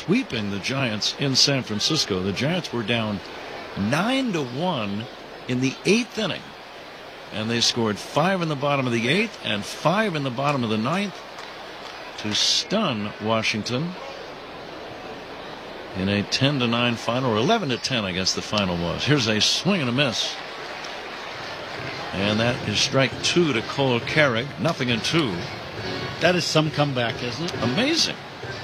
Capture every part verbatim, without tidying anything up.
sweeping the Giants in San Francisco. The Giants were down nine to one in the eighth inning, and they scored five in the bottom of the eighth and five in the bottom of the ninth to stun Washington in a ten to nine final, or eleven to ten, I guess the final was. Here's a swing and a miss, and that is strike two to Cole Carrig. Nothing in two. That is some comeback, isn't it? Amazing.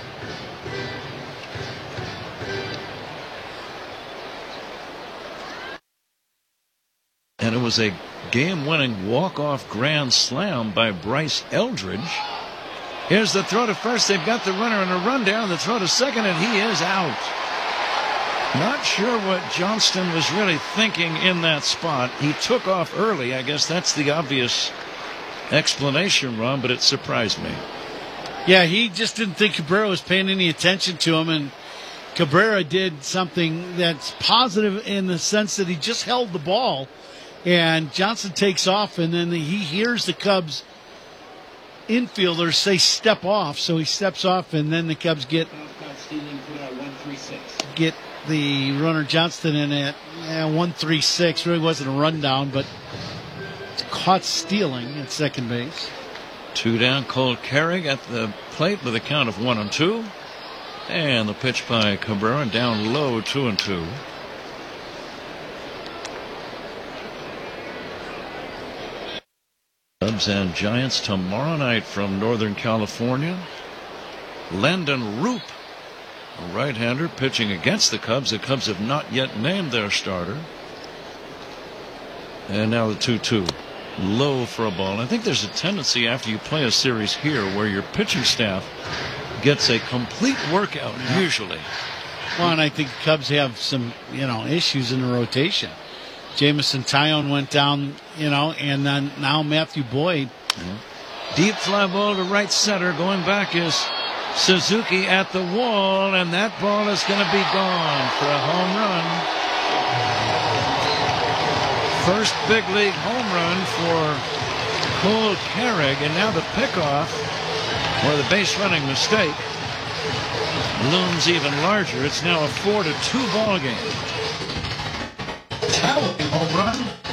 And it was a game-winning walk-off grand slam by Bryce Eldridge. Here's the throw to first. They've got the runner in a rundown. The throw to second, and he is out. Not sure what Johnston was really thinking in that spot. He took off early. I guess that's the obvious explanation, Ron, but it surprised me. Yeah, he just didn't think Cabrera was paying any attention to him, and Cabrera did something that's positive in the sense that he just held the ball, and Johnston takes off, and then he hears the Cubs infielders say step off, so he steps off, and then the Cubs get get the runner Johnston in at eh, one three six. Really wasn't a rundown, but caught stealing at second base. Two down, Cole Carrig at the plate with a count of one and two. And the pitch by Cabrera down low, two and two. Cubs and Giants tomorrow night from Northern California. Landon Roop, a right-hander, pitching against the Cubs. The Cubs have not yet named their starter. And now the two two. Low for a ball. I think there's a tendency after you play a series here where your pitching staff gets a complete workout, yeah. usually. Well, and I think the Cubs have some, you know, issues in the rotation. Jameson Taillon went down, you know, and then now Matthew Boyd. Yeah. Deep fly ball to right center. Going back is Suzuki at the wall, and that ball is going to be gone for a home run. First big league home run for Cole Carrig, and now the pickoff, or the base running mistake, looms even larger. It's now a four to two ball game. Towering home run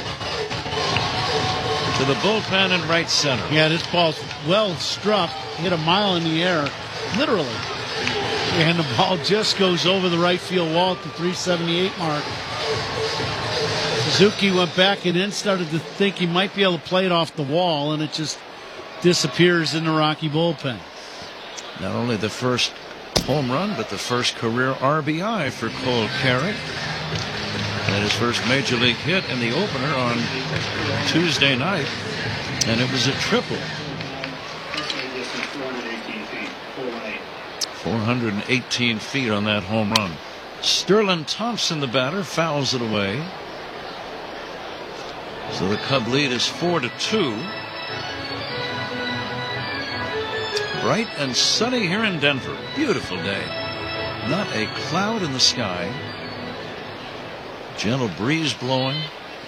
to the bullpen and right center. Yeah, this ball's well struck, hit a mile in the air, literally, and the ball just goes over the right field wall at the three seventy-eight mark. Suzuki went back and then started to think he might be able to play it off the wall, and it just disappears in the Rocky bullpen. Not only the first home run, but the first career R B I for Cole Carrig. And his first major league hit in the opener on Tuesday night, and it was a triple. four hundred eighteen feet on that home run. Sterling Thompson, the batter, fouls it away. So the Cub lead is four to two. Bright and sunny here in Denver. Beautiful day. Not a cloud in the sky. Gentle breeze blowing.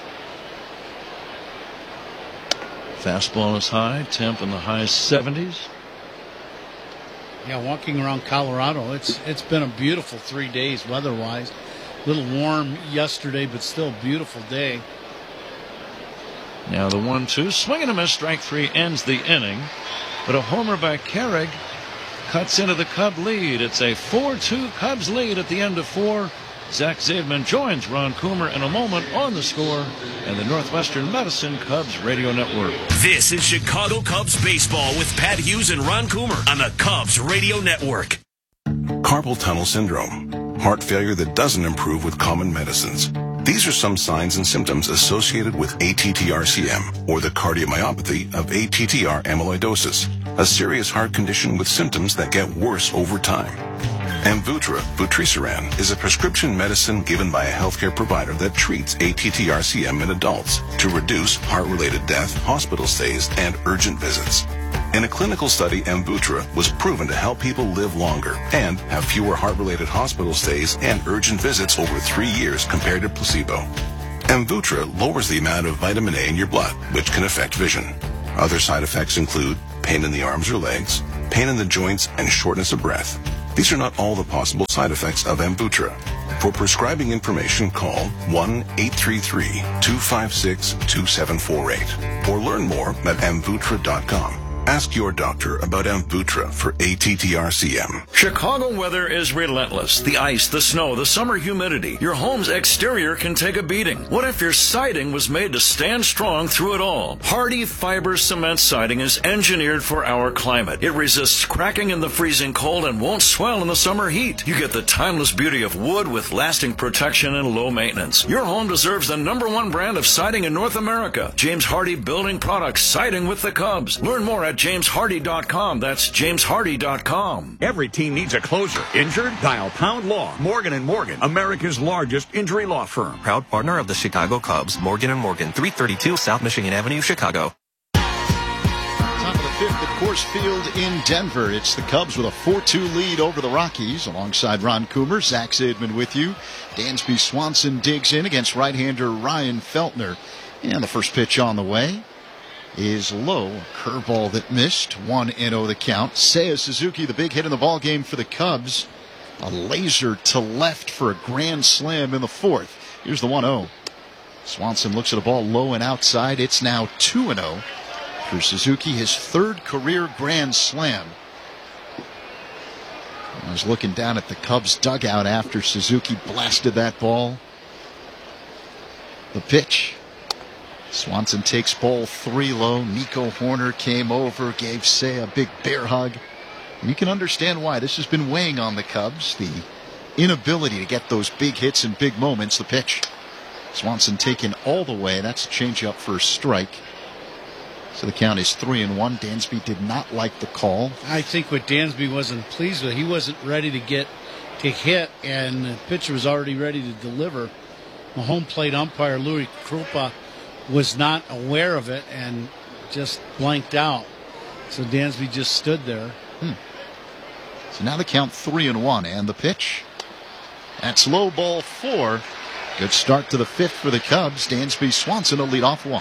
Fastball is high. Temp in the high seventies. Yeah, walking around Colorado, it's it's been a beautiful three days weather-wise. A little warm yesterday, but still a beautiful day. Now the one two, swing and a miss, strike three ends the inning. But a homer by Carrig cuts into the Cub lead. It's a four two Cubs lead at the end of four. Zach Zaidman joins Ron Coomer in a moment on The Score and the Northwestern Medicine Cubs Radio Network. This is Chicago Cubs baseball with Pat Hughes and Ron Coomer on the Cubs Radio Network. Carpal tunnel syndrome, heart failure that doesn't improve with common medicines. These are some signs and symptoms associated with A T T R C M, or the cardiomyopathy of A T T R amyloidosis, a serious heart condition with symptoms that get worse over time. Amvuttra, vutrisiran, is a prescription medicine given by a healthcare provider that treats A T T R C M in adults to reduce heart-related death, hospital stays, and urgent visits. In a clinical study, Amvuttra was proven to help people live longer and have fewer heart-related hospital stays and urgent visits over three years compared to placebo. Amvuttra lowers the amount of vitamin A in your blood, which can affect vision. Other side effects include pain in the arms or legs, pain in the joints, and shortness of breath. These are not all the possible side effects of Amvuttra. For prescribing information, call one eight three three, two five six, two seven four eight or learn more at amvuttra dot com. Ask your doctor about Amvuttra for A T T R C M. Chicago weather is relentless. The ice, the snow, the summer humidity. Your home's exterior can take a beating. What if your siding was made to stand strong through it all? Hardy Fiber Cement Siding is engineered for our climate. It resists cracking in the freezing cold and won't swell in the summer heat. You get the timeless beauty of wood with lasting protection and low maintenance. Your home deserves the number one brand of siding in North America. James Hardy Building Products, siding with the Cubs. Learn more at james hardy dot com. That's james hardy dot com. Every team needs a closer. Injured? Dial Pound Law. Morgan and Morgan, America's largest injury law firm. Proud partner of the Chicago Cubs. Morgan and Morgan, three thirty-two South Michigan Avenue, Chicago. Top of the fifth at Coors Field in Denver. It's the Cubs with a four two lead over the Rockies. Alongside Ron Coomer, Zach Zaidman with you. Dansby Swanson digs in against right-hander Ryan Feltner. And the first pitch on the way is low. A curveball that missed. one and oh the count. Seiya Suzuki, the big hit in the ball game for the Cubs. A laser to left for a grand slam in the fourth. Here's the one oh. Swanson looks at a ball low and outside. It's now two and oh for Suzuki, his third career grand slam. I was looking down at the Cubs dugout after Suzuki blasted that ball. The pitch. Swanson takes ball three low. Nico Horner came over, gave Seiya a big bear hug. And you can understand why this has been weighing on the Cubs. The inability to get those big hits and big moments. The pitch. Swanson taken all the way. That's a changeup for a strike. So the count is three and one. Dansby did not like the call. I think what Dansby wasn't pleased with, he wasn't ready to get to hit, and the pitcher was already ready to deliver. The home plate umpire, Louis Krupa, was not aware of it and just blanked out. So Dansby just stood there. Hmm. So now the count three and one, and the pitch. That's low, ball four. Good start to the fifth for the Cubs. Dansby Swanson a leadoff walk.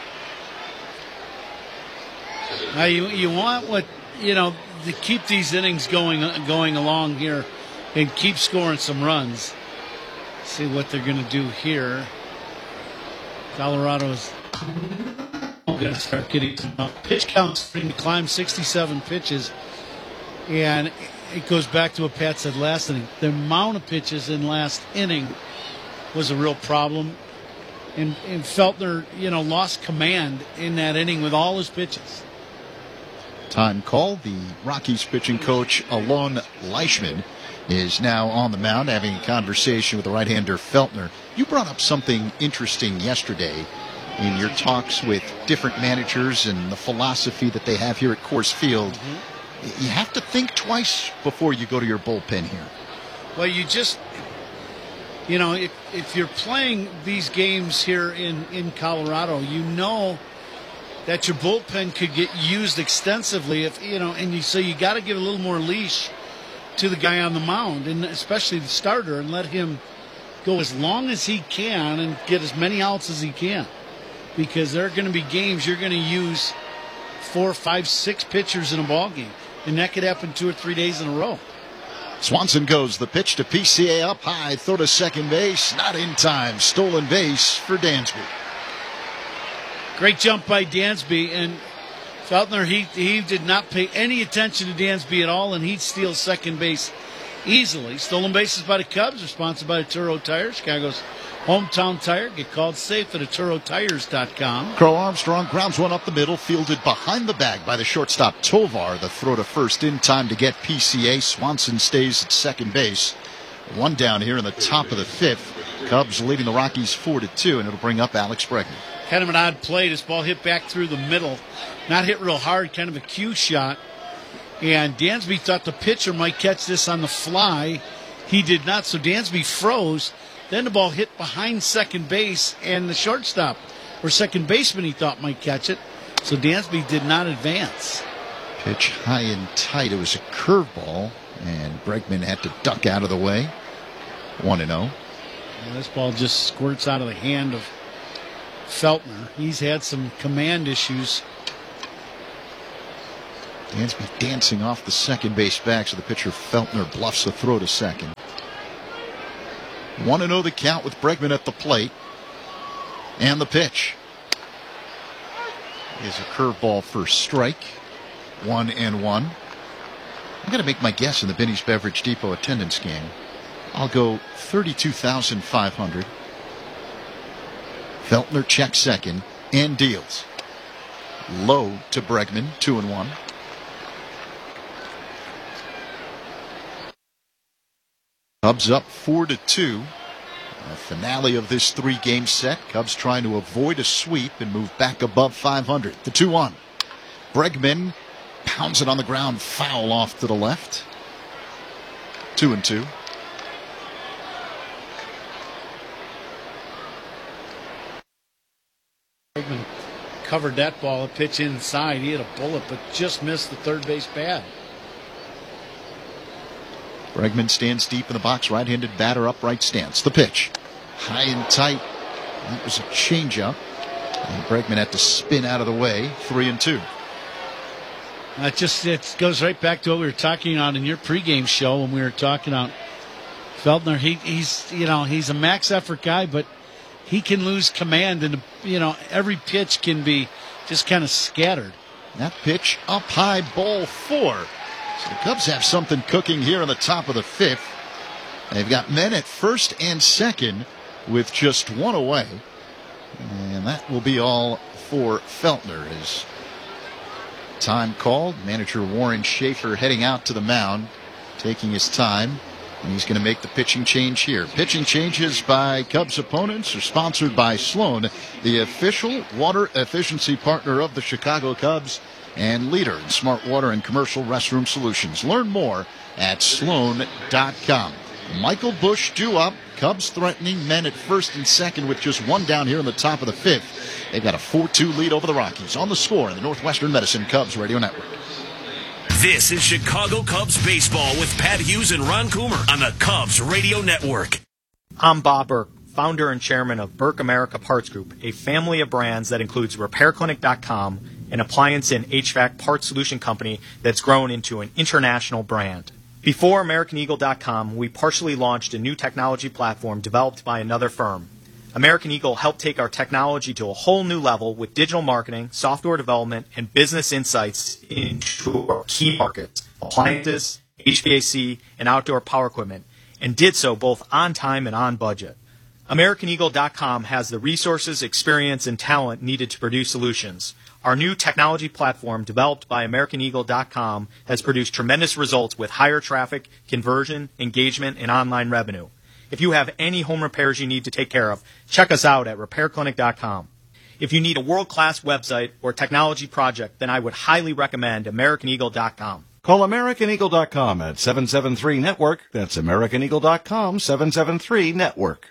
Now you you want what you know to keep these innings going going along here and keep scoring some runs. See what they're going to do here. Colorado's going to start getting some pitch counts starting to climb sixty-seven pitches, and it goes back to what Pat said last inning. The amount of pitches in last inning was a real problem, and, and Feltner, you know, lost command in that inning with all his pitches. Time call. The Rockies pitching coach Alon Leishman is now on the mound having a conversation with the right-hander Feltner. You brought up something interesting yesterday in your talks with different managers and the philosophy that they have here at Coors Field. Mm-hmm. You have to think twice before you go to your bullpen here. Well, you just, you know, if, if you're playing these games here in, in Colorado, you know that your bullpen could get used extensively, if you know, and you so you got to give a little more leash to the guy on the mound, and especially the starter, and let him go as long as he can and get as many outs as he can, because there are going to be games you're going to use four, five, six pitchers in a ball game, and that could happen two or three days in a row. Swanson goes the pitch to P C A up high, throw to second base, not in time, stolen base for Dansby. Great jump by Dansby, and Feltner, he he did not pay any attention to Dansby at all, and he'd steal second base easily. Stolen bases by the Cubs are sponsored by Turo Tires, Chicago's hometown tire. Get called safe at Turo Tires dot com. Crow Armstrong grounds one up the middle, fielded behind the bag by the shortstop Tovar. The throw to first in time to get P C A. Swanson stays at second base. One down here in the top of the fifth. Cubs leading the Rockies four to two, and it'll bring up Alex Bregman. Kind of an odd play. This ball hit back through the middle. Not hit real hard, kind of a cue shot. And Dansby thought the pitcher might catch this on the fly. He did not, so Dansby froze. Then the ball hit behind second base, and the shortstop, or second baseman, he thought might catch it. So Dansby did not advance. Pitch high and tight. It was a curveball, and Bregman had to duck out of the way. one and oh. This ball just squirts out of the hand of Feltner. He's had some command issues. Dansby dancing off the second base back, so the pitcher Feltner bluffs a throw to second. one and oh the count with Bregman at the plate. And the pitch is a curveball for strike. One and one. I'm going to make my guess in the Binny's Beverage Depot attendance game. I'll go thirty-two thousand five hundred. Feltner checks second and deals. Low to Bregman, two and one. Cubs up four to two. The finale of this three-game set. Cubs trying to avoid a sweep and move back above five hundred. The two one. Bregman pounds it on the ground, foul off to the left. Two and two. Bregman covered that ball, a pitch inside. He had a bullet, but just missed the third base pad. Bregman stands deep in the box, right-handed batter, upright stance. The pitch, high and tight. That was a changeup. And Bregman had to spin out of the way. Three and two. That just it goes right back to what we were talking on in your pregame show when we were talking about Feltner. He, he's you know he's a max effort guy, but he can lose command, and you know every pitch can be just kind of scattered. That pitch up high, ball four. So the Cubs have something cooking here in the top of the fifth. They've got men at first and second with just one away. And that will be all for Feltner. As time called, manager Warren Schaefer heading out to the mound, taking his time. And he's going to make the pitching change here. Pitching changes by Cubs opponents are sponsored by Sloan, the official water efficiency partner of the Chicago Cubs and leader in smart water and commercial restroom solutions. Learn more at sloan dot com. Michael Busch due up. Cubs threatening, men at first and second with just one down here in the top of the fifth. They've got a four two lead over the Rockies. On the score in the Northwestern Medicine Cubs Radio Network. This is Chicago Cubs baseball with Pat Hughes and Ron Coomer on the Cubs Radio Network. I'm Bob Burke, founder and chairman of Burke America Parts Group, a family of brands that includes repair clinic dot com, an appliance and H V A C parts solution company that's grown into an international brand. Before American Eagle dot com, we partially launched a new technology platform developed by another firm. American Eagle helped take our technology to a whole new level with digital marketing, software development, and business insights into our key markets, appliances, H V A C, and outdoor power equipment, and did so both on time and on budget. American Eagle dot com has the resources, experience, and talent needed to produce solutions. Our new technology platform, developed by American Eagle dot com, has produced tremendous results with higher traffic, conversion, engagement, and online revenue. If you have any home repairs you need to take care of, check us out at repair clinic dot com. If you need a world-class website or technology project, then I would highly recommend American Eagle dot com. Call American Eagle dot com at seven seven three network. That's American Eagle dot com, seven seven three network.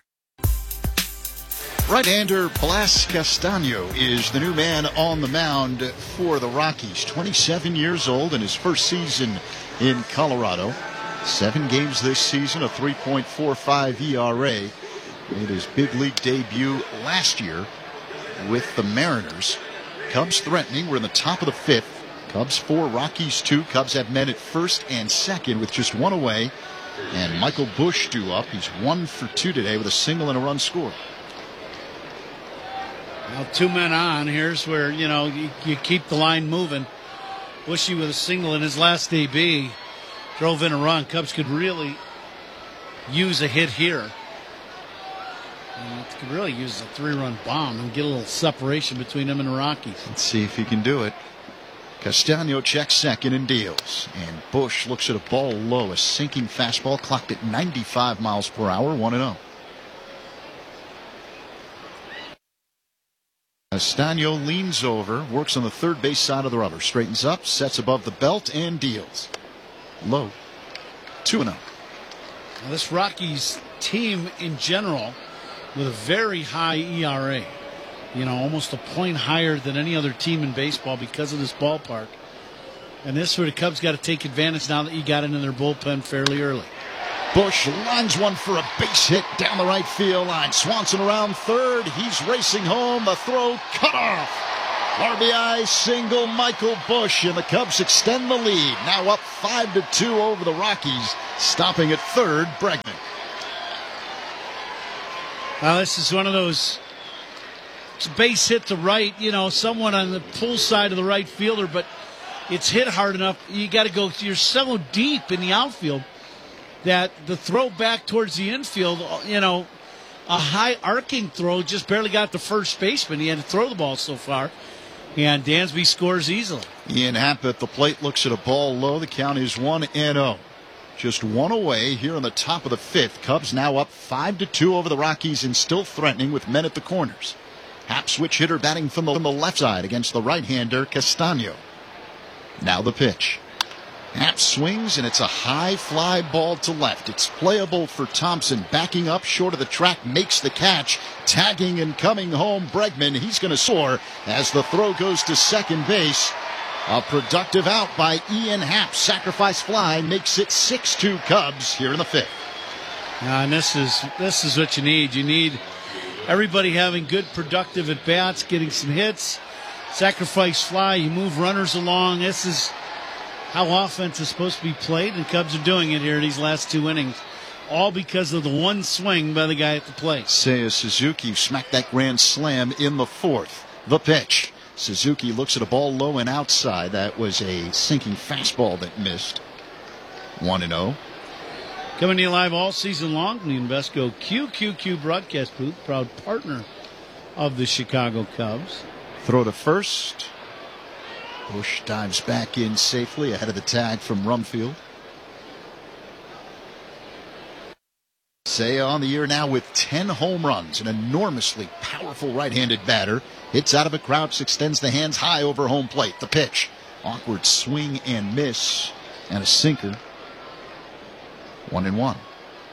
Right-hander Blas Castaño is the new man on the mound for the Rockies. twenty-seven years old in his first season in Colorado. Seven games this season, a three point four five E R A. Made his big league debut last year with the Mariners. Cubs threatening. We're in the top of the fifth. Cubs four, Rockies two. Cubs have men at first and second with just one away. And Michael Busch due up. He's one for two today with a single and a run scored. Well, two men on. Here's where, you know, you, you keep the line moving. Bushy with a single in his last A B. Drove in a run. Cubs could really use a hit here. And could really use a three-run bomb and get a little separation between him and the Rockies. Let's see if he can do it. Castaño checks second and deals. And Busch looks at a ball low. A sinking fastball clocked at ninety-five miles per hour. one and oh. Castaño leans over, works on the third base side of the rubber, straightens up, sets above the belt, and deals. Low. two and oh. Now this Rockies team in general with a very high E R A. You know, almost a point higher than any other team in baseball because of this ballpark. And this is where the Cubs got to take advantage now that you got into their bullpen fairly early. Busch lines one for a base hit down the right field line. Swanson around third. He's racing home. The throw cut off. R B I single, Michael Busch, and the Cubs extend the lead. Now up five to two over the Rockies. Stopping at third, Bregman. Well, this is one of those. It's a base hit to right, you know, someone on the pull side of the right fielder, but it's hit hard enough. You got to go. You're so deep in the outfield that the throw back towards the infield, you know, a high arcing throw just barely got to first baseman. He had to throw the ball so far, and Dansby scores easily. Ian Happ at the plate looks at a ball low. The count is one and oh. Just one away here on the top of the fifth. Cubs now up five to two over the Rockies and still threatening with men at the corners. Happ switch hitter batting from the, from the left side against the right-hander Castano. Now the pitch. Happ swings, and it's a high fly ball to left. It's playable for Thompson. Backing up short of the track, makes the catch. Tagging and coming home, Bregman. He's going to soar as the throw goes to second base. A productive out by Ian Happ. Sacrifice fly makes it six two Cubs here in the fifth. Yeah, and this is this is what you need. You need everybody having good productive at bats, getting some hits. Sacrifice fly, you move runners along. This is how offense is supposed to be played, and Cubs are doing it here these last two innings. All because of the one swing by the guy at the plate. Seiya Suzuki smacked that grand slam in the fourth. The pitch. Suzuki looks at a ball low and outside. That was a sinking fastball that missed. one and oh. Coming to you live all season long from the Invesco Q Q Q broadcast booth, proud partner of the Chicago Cubs. Throw to first. Busch dives back in safely ahead of the tag from Rumfield. Seiya on the year now with ten home runs. An enormously powerful right-handed batter. Hits out of a crouch, extends the hands high over home plate. The pitch. Awkward swing and miss. And a sinker. One and one.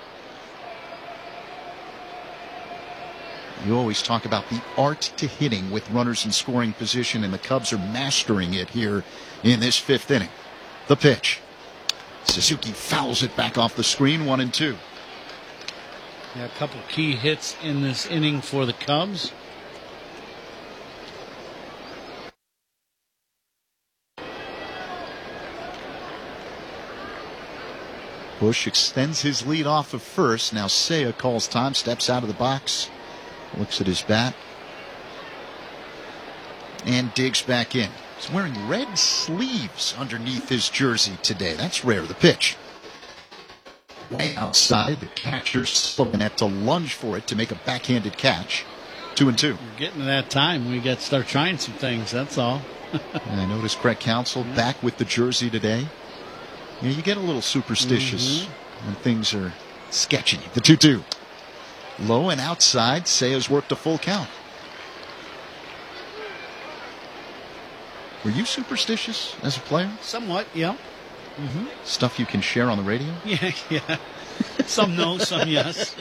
You always talk about the art to hitting with runners in scoring position, and the Cubs are mastering it here in this fifth inning. The pitch. Suzuki fouls it back off the screen, one and two. Yeah, a couple key hits in this inning for the Cubs. Busch extends his lead off of first. Now Seiya calls time, steps out of the box, looks at his bat, and digs back in. He's wearing red sleeves underneath his jersey today. That's rare. The pitch. Way outside, the catcher's looking at to lunge for it to make a backhanded catch. Two and two. We're getting to that time. We got to start trying some things, that's all. And I noticed Craig Counsell back with the jersey today. You know, you get a little superstitious mm-hmm. when things are sketchy. The two two. Low and outside. Seiya's worked a full count. Were you superstitious as a player? Somewhat, yeah. Mm-hmm. Stuff you can share on the radio? Yeah, yeah. Some no, some yes.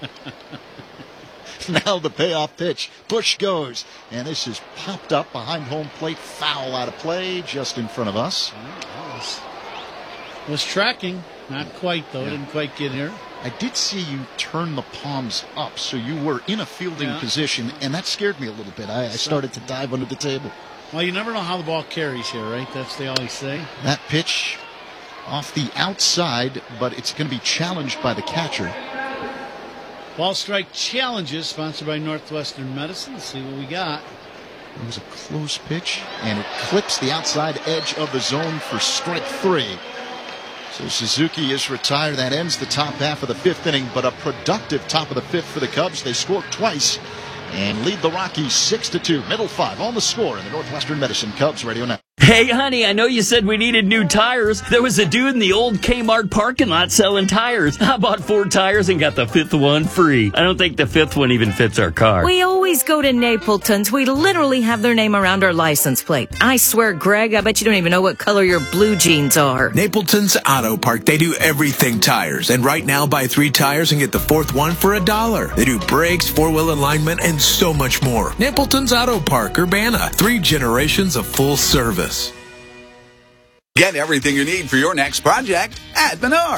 Now the payoff pitch. Busch goes. And this is popped up behind home plate. Foul out of play just in front of us. Was, was tracking. Not quite, though. Yeah. Didn't quite get here. I did see you turn the palms up, so you were in a fielding yeah. position, and that scared me a little bit. I, I started to dive under the table. Well, you never know how the ball carries here, right? That's what they always say. That pitch off the outside, but it's going to be challenged by the catcher. Ball strike challenges, sponsored by Northwestern Medicine. Let's see what we got. It was a close pitch, and it clips the outside edge of the zone for strike three. So Suzuki is retired. That ends the top half of the fifth inning, but a productive top of the fifth for the Cubs. They scored twice and lead the Rockies six to two. Middle five on the score in the Northwestern Medicine Cubs Radio Network. Hey, honey, I know you said we needed new tires. There was a dude in the old Kmart parking lot selling tires. I bought four tires and got the fifth one free. I don't think the fifth one even fits our car. We always go to Napleton's. We literally have their name around our license plate. I swear, Greg, I bet you don't even know what color your blue jeans are. Napleton's Auto Park. They do everything tires. And right now, buy three tires and get the fourth one for a dollar. They do brakes, four-wheel alignment, and so much more. Napleton's Auto Park, Urbana. Three generations of full service. Get everything you need for your next project at Menards.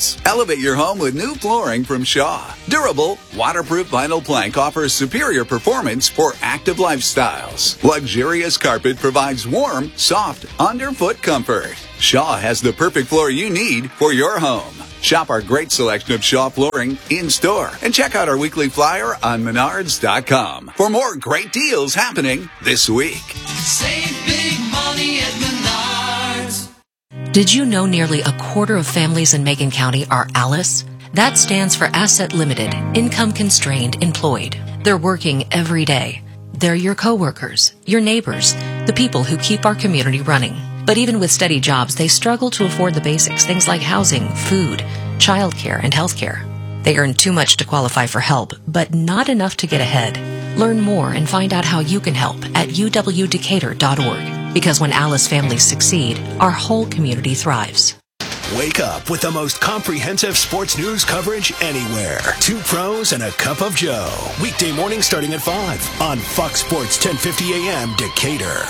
results. Elevate your home with new flooring from Shaw. Durable, waterproof vinyl plank offers superior performance for active lifestyles. Luxurious carpet provides warm, soft, underfoot comfort. Shaw has the perfect floor you need for your home. Shop our great selection of Shaw flooring in-store and check out our weekly flyer on menards dot com for more great deals happening this week. Save big money at Menards. Did you know nearly a quarter of families in Macon County are ALICE? That stands for Asset Limited, Income Constrained Employed. They're working every day. They're your coworkers, your neighbors, the people who keep our community running. But even with steady jobs, they struggle to afford the basics, things like housing, food, childcare, and healthcare. They earn too much to qualify for help, but not enough to get ahead. Learn more and find out how you can help at u w decatur dot org. Because when ALICE families succeed, our whole community thrives. Wake up with the most comprehensive sports news coverage anywhere. Two pros and a cup of Joe. Weekday morning starting at five on Fox Sports ten fifty A M Decatur.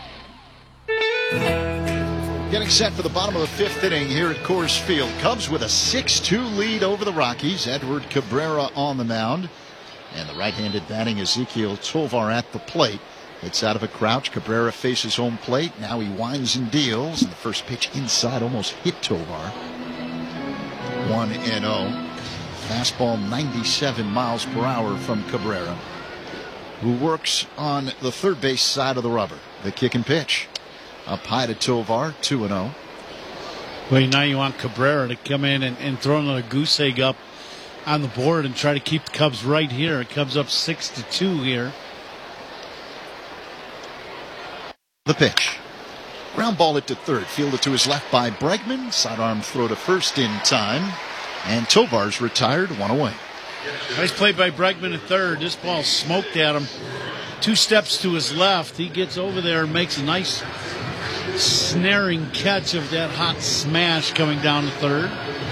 Getting set for the bottom of the fifth inning here at Coors Field. Cubs with a six two lead over the Rockies. Edward Cabrera on the mound. And the right-handed batting Ezequiel Tovar at the plate. It's out of a crouch. Cabrera faces home plate. Now he winds and deals. And the first pitch inside almost hit Tovar. one and oh. Fastball ninety-seven miles per hour from Cabrera, who works on the third base side of the rubber. The kick and pitch. Up high to Tovar, two and oh. Well, now you want Cabrera to come in and, and throw another goose egg up on the board and try to keep the Cubs right here. Cubs up six to two here. The pitch. Ground ball it to third. Fielded to his left by Bregman. Sidearm throw to first in time. And Tovar's retired, one away. Nice play by Bregman at third. This ball smoked at him. Two steps to his left. He gets over there and makes a nice snaring catch of that hot smash coming down to third.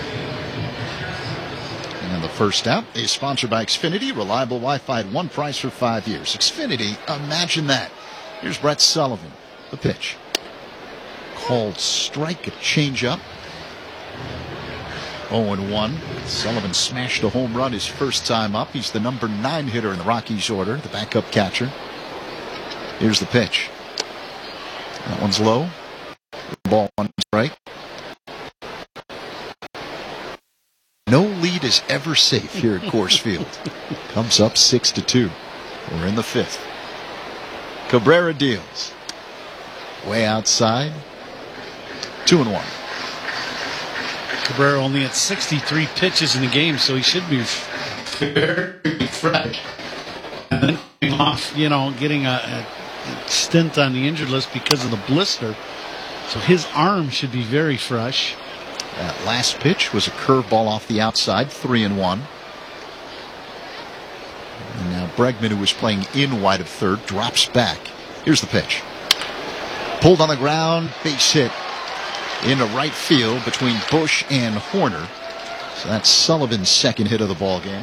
And the first out is sponsored by Xfinity. Reliable Wi-Fi at one price for five years. Xfinity, imagine that. Here's Brett Sullivan. The pitch. Called strike, a changeup. oh and one. Sullivan smashed a home run his first time up. He's the number nine hitter in the Rockies order, the backup catcher. Here's the pitch. That one's low. Ball one strike. No lead is ever safe here at Coors Field. Comes up six to two. We're in the fifth. Cabrera deals. Way outside. Two and one. Cabrera only had sixty-three pitches in the game, so he should be very fresh. And then off, you know, getting a, a stint on the injured list because of the blister. So his arm should be very fresh. That last pitch was a curveball off the outside, three and one. And now Bregman, who was playing in wide of third, drops back. Here's the pitch. Pulled on the ground, base hit into right field between Bush and Horner. So that's Sullivan's second hit of the ball game.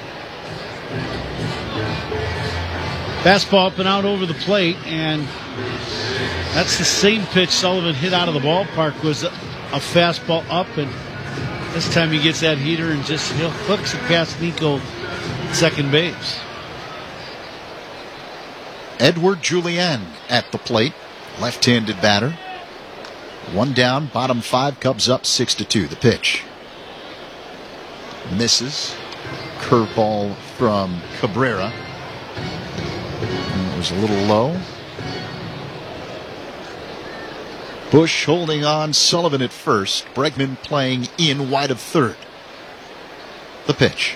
Fastball up and out over the plate, and that's the same pitch Sullivan hit out of the ballpark. Was a, a fastball up, and this time he gets that heater and just he'll hooks it past Nico second base. Edward Julian at the plate, left-handed batter. One down, bottom five, Cubs up six to two. The pitch misses. Curveball from Cabrera. And it was a little low. Bush holding on, Sullivan at first. Bregman playing in wide of third. The pitch.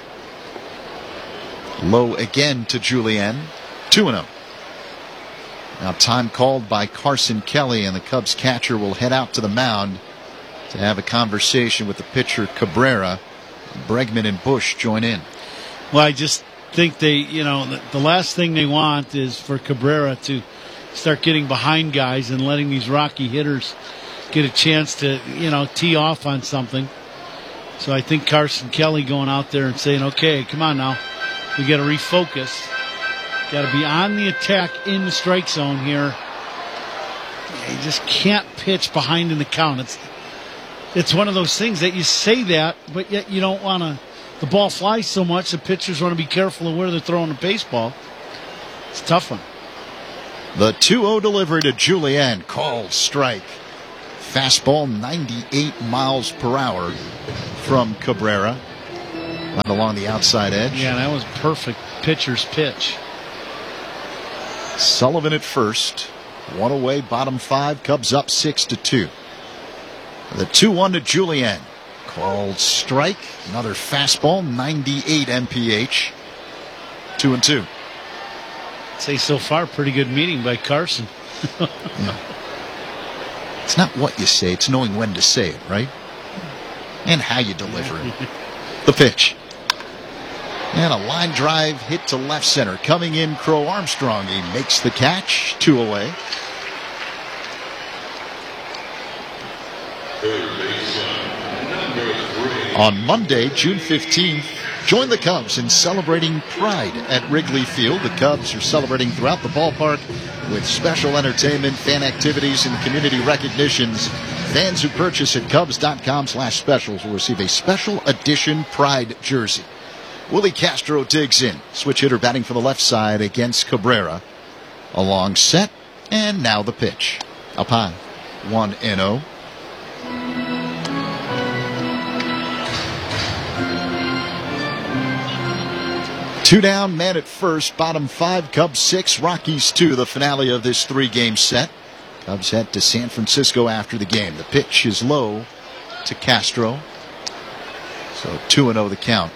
Low again to Julian. two and oh. Now time called by Carson Kelly, and the Cubs catcher will head out to the mound to have a conversation with the pitcher Cabrera. Bregman and Bush join in. Well, I just think they, you know, the, the last thing they want is for Cabrera to start getting behind guys and letting these Rocky hitters get a chance to, you know, tee off on something. So I think Carson Kelly going out there and saying, okay, come on now, we got to refocus. Got to be on the attack in the strike zone here. You just can't pitch behind in the count. It's it's one of those things that you say that, but yet you don't want to. The ball flies so much, the pitchers want to be careful of where they're throwing the baseball. It's a tough one. The two oh delivery to Julian, called strike. Fastball ninety-eight miles per hour from Cabrera. Right along the outside edge. Yeah, that was perfect pitcher's pitch. Sullivan at first. One away, bottom five. Cubs up six to two. The two one to Julian. Called strike. Another fastball, ninety-eight M P H. Two and two. I'd say so far, pretty good meeting by Carson. Yeah. It's not what you say, it's knowing when to say it, right? And how you deliver it. The pitch. And a line drive hit to left center. Coming in, Crow Armstrong. He makes the catch. Two away. On Monday, June fifteenth, join the Cubs in celebrating Pride at Wrigley Field. The Cubs are celebrating throughout the ballpark with special entertainment, fan activities, and community recognitions. Fans who purchase at Cubs.com slash specials will receive a special edition Pride jersey. Willie Castro digs in. Switch hitter batting for the left side against Cabrera. A long set, and now the pitch. Up high, one and oh. Two down, man at first, bottom five, Cubs six, Rockies two, the finale of this three-game set. Cubs head to San Francisco after the game. The pitch is low to Castro. So two and oh the count.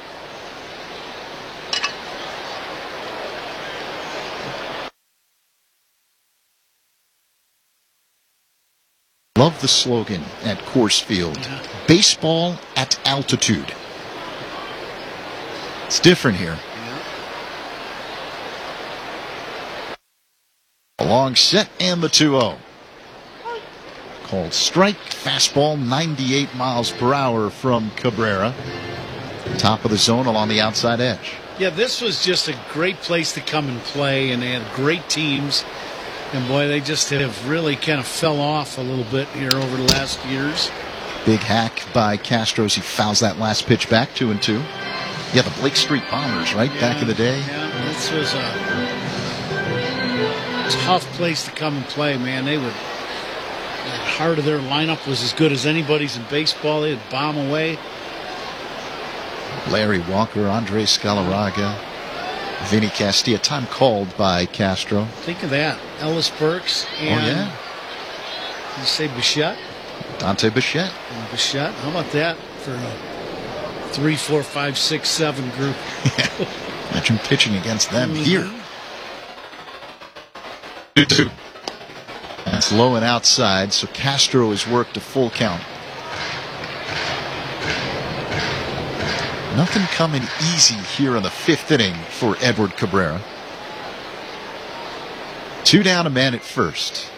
Love the slogan at Coors Field. Baseball at altitude. It's different here. A long set and the two oh. Called strike. Fastball ninety-eight miles per hour from Cabrera. Top of the zone along the outside edge. Yeah, this was just a great place to come and play, and they had great teams. And boy, they just have really kind of fell off a little bit here over the last years. Big hack by Castro as he fouls that last pitch back, two and two. Yeah, the Blake Street Bombers, right? Yeah, back in the day. Yeah, this was a tough place to come and play, man. They would, the heart of their lineup was as good as anybody's in baseball. They'd bomb away. Larry Walker, Andres Galarraga, Vinny Castilla. Time called by Castro. Think of that. Ellis Burks and, oh, yeah. Did you say Bichette? Dante Bichette. And Bichette. How about that for a three, four, five, six, seven group? Yeah. Imagine pitching against them mm-hmm. here. two two. That's low and outside, so Castro has worked a full count. Nothing coming easy here in the fifth inning for Edward Cabrera. Two down, a man at first.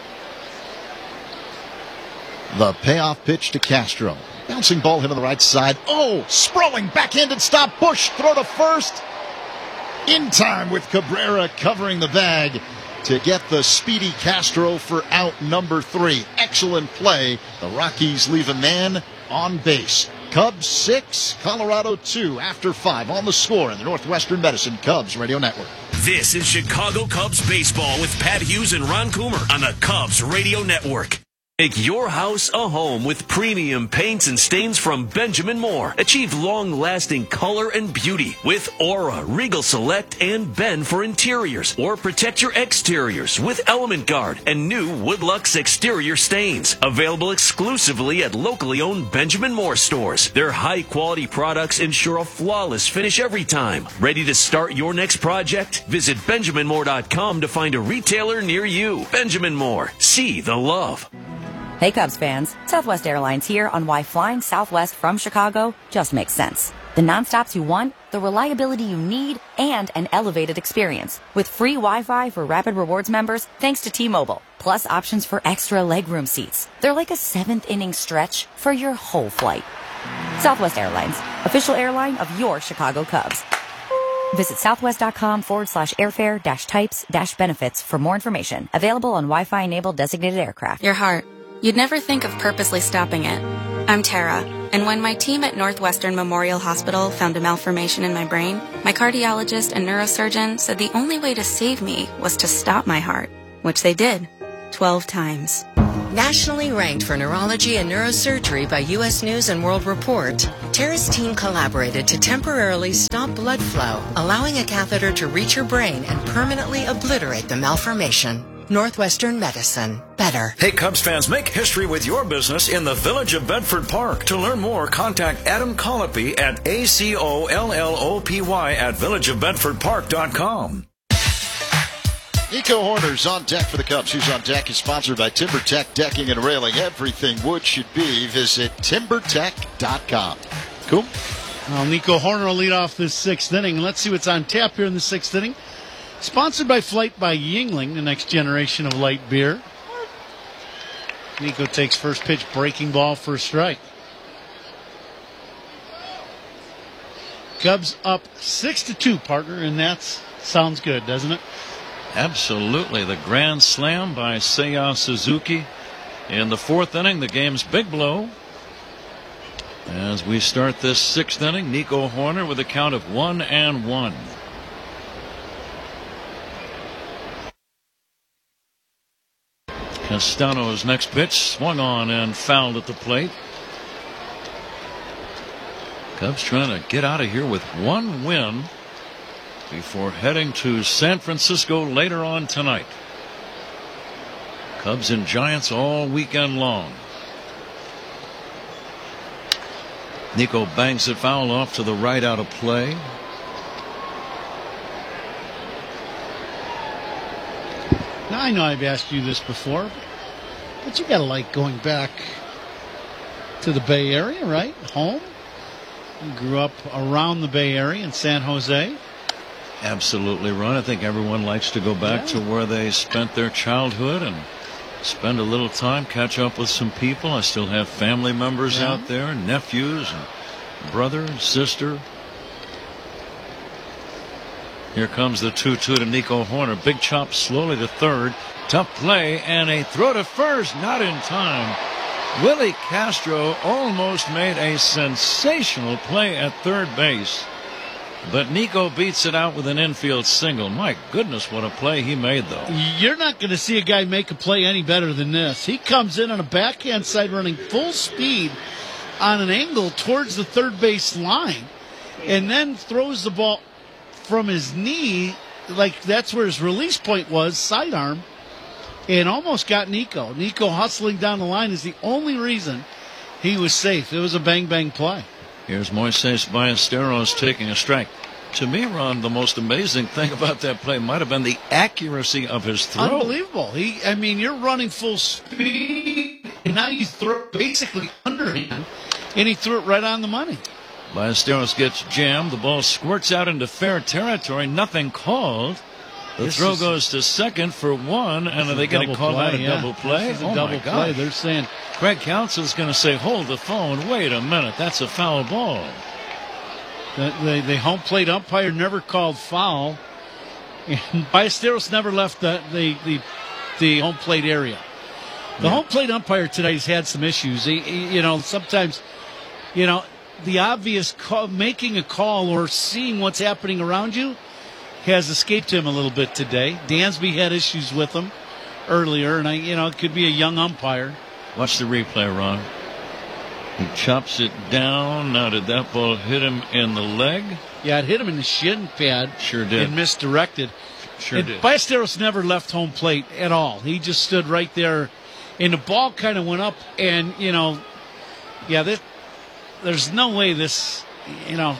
The payoff pitch to Castro. Bouncing ball hit on the right side. Oh, sprawling backhanded stop. Bush throw to first. In time with Cabrera covering the bag to get the speedy Castro for out number three. Excellent play. The Rockies leave a man on base. Cubs six, Colorado two after five on the score in the Northwestern Medicine Cubs Radio Network. This is Chicago Cubs baseball with Pat Hughes and Ron Coomer on the Cubs Radio Network. Make your house a home with premium paints and stains from Benjamin Moore. Achieve long-lasting color and beauty with Aura, Regal Select, and Ben for interiors. Or protect your exteriors with Element Guard and new Woodlux exterior stains. Available exclusively at locally owned Benjamin Moore stores. Their high-quality products ensure a flawless finish every time. Ready to start your next project? Visit benjamin moore dot com to find a retailer near you. Benjamin Moore. See the love. Hey Cubs fans, Southwest Airlines here on why flying Southwest from Chicago just makes sense. The nonstops you want, the reliability you need, and an elevated experience. With free Wi-Fi for Rapid Rewards members thanks to T-Mobile, plus options for extra legroom seats. They're like a seventh inning stretch for your whole flight. Southwest Airlines, official airline of your Chicago Cubs. Visit southwest.com forward slash airfare dash types dash benefits for more information. Available on Wi-Fi enabled designated aircraft. Your heart. You'd never think of purposely stopping it. I'm Tara, and when my team at Northwestern Memorial Hospital found a malformation in my brain, my cardiologist and neurosurgeon said the only way to save me was to stop my heart, which they did, twelve times. Nationally ranked for neurology and neurosurgery by U S News and World Report, Tara's team collaborated to temporarily stop blood flow, allowing a catheter to reach her brain and permanently obliterate the malformation. Northwestern Medicine. Better. Hey, Cubs fans, make history with your business in the Village of Bedford Park. To learn more, contact Adam Colopy at A C O L L O P Y at village of bedford park dot com. Nico Horner's on deck for the Cubs. Who's on deck is sponsored by TimberTech Decking and Railing. Everything wood should be. Visit timber tech dot com. Cool. Well, Nico Horner will lead off this sixth inning. Let's see what's on tap here in the sixth inning. Sponsored by Flight by Yingling, the next generation of light beer. Nico takes first pitch, breaking ball for a strike. Cubs up six to two, partner, and that sounds good, doesn't it? Absolutely. The grand slam by Seiya Suzuki in the fourth inning. The game's big blow. As we start this sixth inning, Nico Horner with a count of one and one. Castano's next pitch swung on and fouled at the plate. Cubs trying to get out of here with one win before heading to San Francisco later on tonight. Cubs and Giants all weekend long. Nico bangs it foul off to the right out of play. Now, I know I've asked you this before, but you got to like going back to the Bay Area, right? Home. You grew up around the Bay Area in San Jose. Absolutely, Ron. I think everyone likes to go back Yeah. to where they spent their childhood and spend a little time, catch up with some people. I still have family members Yeah. out there, nephews, and brother, sister. Here comes the two two to Nico Horner. Big chop slowly to third. Tough play and a throw to first. Not in time. Willie Castro almost made a sensational play at third base. But Nico beats it out with an infield single. My goodness, what a play he made, though. You're not going to see a guy make a play any better than this. He comes in on a backhand side running full speed on an angle towards the third base line and then throws the ball from his knee, like that's where his release point was, sidearm, and almost got Nico. Nico hustling down the line is the only reason he was safe. It was a bang-bang play. Here's Moises Ballesteros taking a strike. To me, Ron, the most amazing thing about that play might have been the accuracy of his throw. Unbelievable. He, I mean, you're running full speed, and now you throw it basically underhand, and he threw it right on the money. Ballesteros gets jammed. The ball squirts out into fair territory. Nothing called. The This throw is- goes to second for one, and are is they a going to double call play, that a yeah. double play? This is a oh double my play. gosh. They're saying Craig Counsell's going to say, hold the phone. Wait a minute. That's a foul ball. the, the, the home plate umpire never called foul, and Ballesteros never left the, the, the, the home plate area. The Yeah. home plate umpire today has had some issues. He, he, you know, sometimes, you know, the obvious call, making a call or seeing what's happening around you has escaped him a little bit today. Dansby had issues with him earlier, and I, you know, it could be a young umpire. Watch the replay, Ron. He chops it down. Now, did that ball hit him in the leg? Yeah, it hit him in the shin pad. Sure did. And misdirected. Sure and did. Ballesteros never left home plate at all. He just stood right there, and the ball kind of went up, and, you know, yeah, this, there's no way this, you know,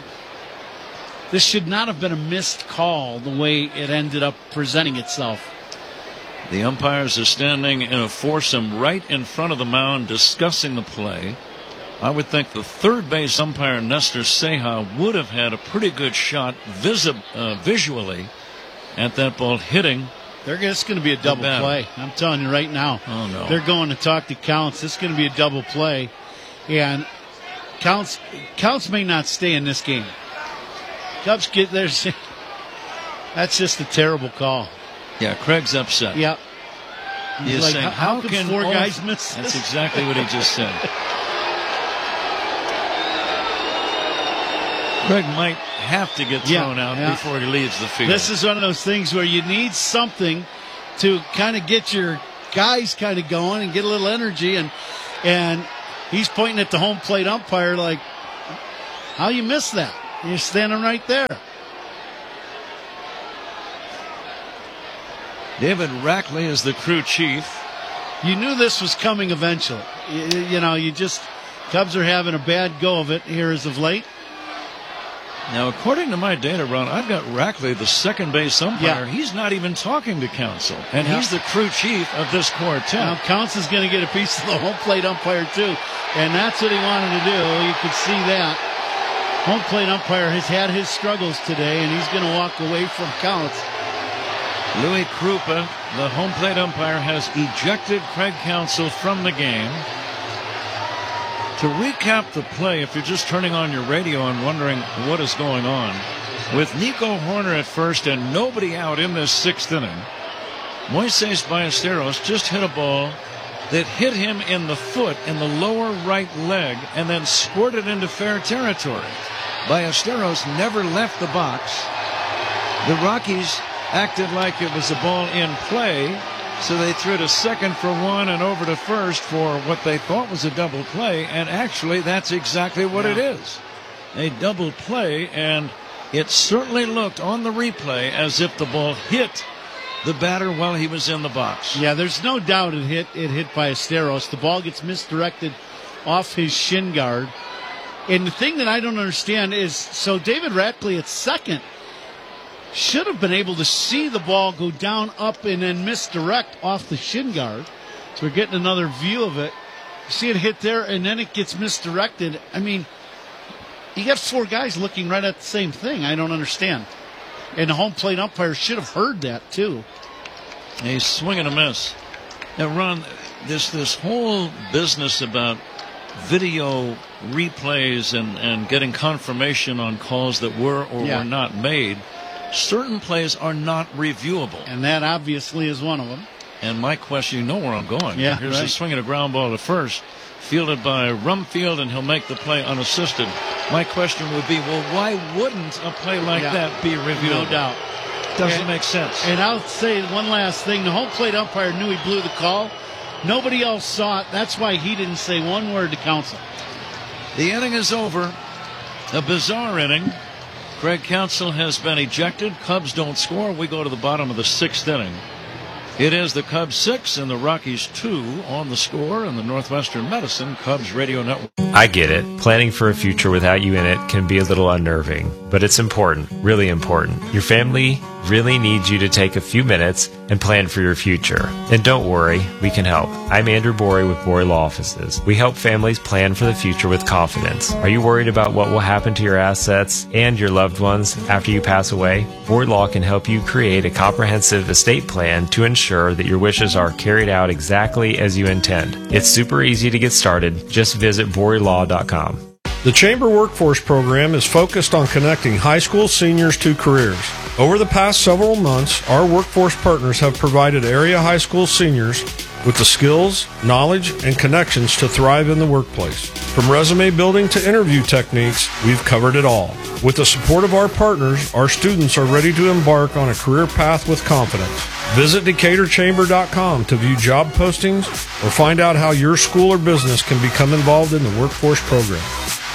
this should not have been a missed call the way it ended up presenting itself. The umpires are standing in a foursome right in front of the mound discussing the play. I would think the third base umpire, Nestor Ceja, would have had a pretty good shot visib- uh, visually at that ball hitting. They're It's going to be a double batter. play. I'm telling you right now. Oh, no. They're going to talk to Counts. It's going to be a double play. And Counts Counts may not stay in this game. Cubs get there. That's just a terrible call. Yeah, Craig's upset. Yep. He He's is like, saying, how, how can can four all- guys miss That's this? exactly what he just said. Craig might have to get thrown yeah, out yeah. before he leaves the field. This is one of those things where you need something to kind of get your guys kind of going and get a little energy. And and he's pointing at the home plate umpire like, how you miss that? You're standing right there. David Rackley is the crew chief. You knew this was coming eventually. You, you know, you just, Cubs are having a bad go of it here as of late. Now, according to my data, Ron, I've got Rackley, the second base umpire. Yeah. He's not even talking to Counsell, and Yeah. he's the crew chief of this quartet. Now, Counsell's going to get a piece of the home plate umpire, too, and that's what he wanted to do. You could see that. Home plate umpire has had his struggles today, and he's going to walk away from Counts. Louis Krupa, the home plate umpire, has ejected Craig Counsell from the game. To recap the play, if you're just turning on your radio and wondering what is going on, with Nico Horner at first and nobody out in this sixth inning, Moises Ballesteros just hit a ball that hit him in the foot in the lower right leg and then squirted into fair territory. Ballesteros never left the box. The Rockies acted like it was a ball in play, so they threw to second for one and over to first for what they thought was a double play, and actually that's exactly what Yeah. it is. A double play, and it certainly looked on the replay as if the ball hit the batter while he was in the box. Yeah, there's no doubt it hit it hit Ballesteros. The ball gets misdirected off his shin guard. And the thing that I don't understand is, so David Rackley at second should have been able to see the ball go down, up, and then misdirect off the shin guard. So we're getting another view of it. You see it hit there, and then it gets misdirected. I mean, you got four guys looking right at the same thing. I don't understand. And the home plate umpire should have heard that, too. A swing and a miss. Now, Ron, this this whole business about video replays and, and getting confirmation on calls that were or Yeah. were not made, certain plays are not reviewable. And that obviously is one of them. And my question, you know where I'm going. Yeah, Here's right. a swing and a ground ball to first, fielded by Rumfield, and he'll make the play unassisted. My question would be, well, why wouldn't a play like Yeah. that be reviewable? No doubt. Doesn't And- make sense. And I'll say one last thing. The home plate umpire knew he blew the call. Nobody else saw it. That's why he didn't say one word to Counsell. The inning is over. A bizarre inning. Craig Counsell has been ejected. Cubs don't score. We go to the bottom of the sixth inning. It is the Cubs six and the Rockies two on the score in the Northwestern Medicine Cubs Radio Network. I get it. Planning for a future without you in it can be a little unnerving, but it's important, really important. Your family really needs you to take a few minutes and plan for your future. And don't worry, we can help. I'm Andrew Borey with Borey Law Offices. We help families plan for the future with confidence. Are you worried about what will happen to your assets and your loved ones after you pass away? Borey Law can help you create a comprehensive estate plan to ensure that your wishes are carried out exactly as you intend. It's super easy to get started. Just visit borey law dot com. The Chamber Workforce Program is focused on connecting high school seniors to careers. Over the past several months, our workforce partners have provided area high school seniors with the skills, knowledge, and connections to thrive in the workplace. From resume building to interview techniques, we've covered it all. With the support of our partners, our students are ready to embark on a career path with confidence. Visit decatur chamber dot com to view job postings or find out how your school or business can become involved in the workforce program.